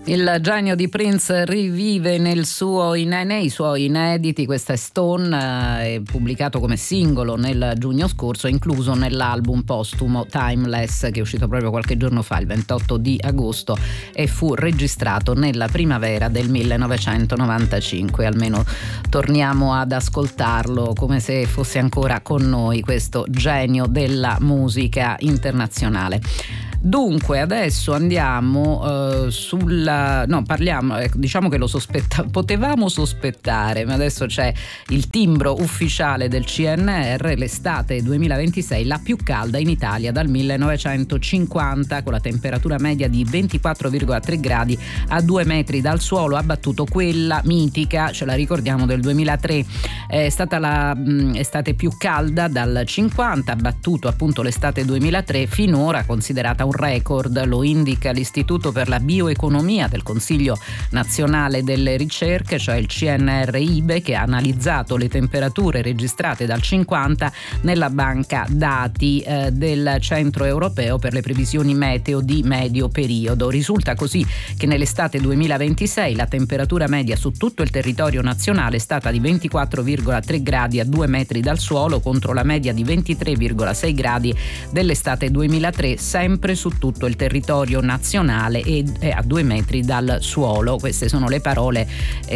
Il genio di Prince rivive nei suoi inediti. Questa è Stone, è pubblicato come singolo nel giugno scorso, incluso nell'album postumo Timeless, che è uscito proprio qualche giorno fa, il 28 di agosto, e fu registrato nella primavera del 1995. Almeno torniamo ad ascoltarlo come se fosse ancora con noi, questo genio della musica internazionale. Dunque adesso andiamo diciamo che potevamo sospettare, ma adesso c'è il timbro ufficiale del CNR: l'estate 2026 la più calda in Italia dal 1950, con la temperatura media di 24,3 gradi a 2 metri dal suolo. Ha battuto quella mitica, ce la ricordiamo, del 2003. È stata la estate più calda dal 50, ha battuto appunto l'estate 2003, finora considerata un record. Lo indica l'Istituto per la Bioeconomia del Consiglio Nazionale delle Ricerche, cioè il CNR-IBE, che ha analizzato le temperature registrate dal 50 nella banca dati del Centro Europeo per le previsioni meteo di medio periodo. Risulta così che nell'estate 2026 la temperatura media su tutto il territorio nazionale è stata di 24,3 gradi a 2 metri dal suolo, contro la media di 23,6 gradi dell'estate 2003, sempre su tutto il territorio nazionale e a 2 metri dal suolo. Queste sono le parole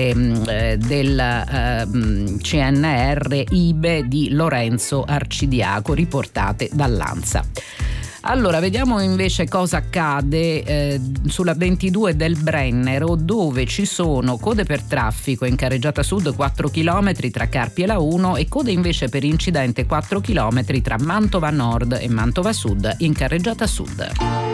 del CNR-IBE di Lorenzo Arcidiaco, riportate dall'ANSA. Allora, vediamo invece cosa accade sulla 22 del Brennero, dove ci sono code per traffico in carreggiata sud 4 km tra Carpi e la 1 e code invece per incidente 4 km tra Mantova Nord e Mantova Sud in carreggiata sud.